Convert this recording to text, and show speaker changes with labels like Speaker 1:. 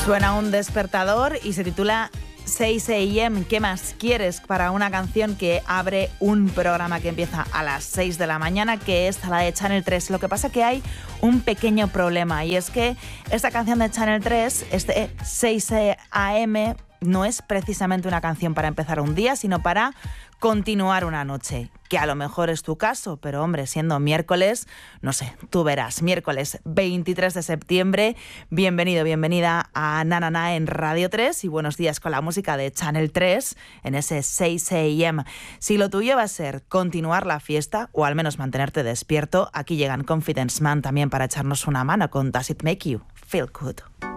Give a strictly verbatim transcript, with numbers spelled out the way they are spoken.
Speaker 1: Suena un despertador y se titula seis a eme. ¿Qué más quieres para una canción que abre un programa que empieza a las seis de la mañana, que es la de Channel tres? Lo que pasa es que hay un pequeño problema, y es que esta canción de Channel tres, este seis a eme, no es precisamente una canción para empezar un día, sino para continuar una noche, que a lo mejor es tu caso, pero hombre, siendo miércoles, no sé, tú verás. Miércoles veintitrés de septiembre, bienvenido, bienvenida a Na Na Na en Radio tres y buenos días con la música de Channel tres en ese seis a eme. Si lo tuyo va a ser continuar la fiesta o al menos mantenerte despierto, aquí llegan Confidence Man también para echarnos una mano con Does It Make You Feel Good.